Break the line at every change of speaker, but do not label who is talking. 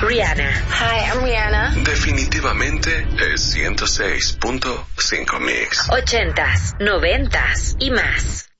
Rihanna.
Hi, I'm Rihanna.
Definitivamente es 106.5 Mix.
80s, 90s y más.